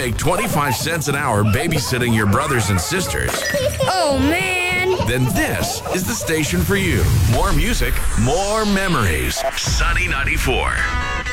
make 25 cents an hour babysitting your brothers and sisters, Oh, man. then this is the station for you. More music, more memories. Sunny 94.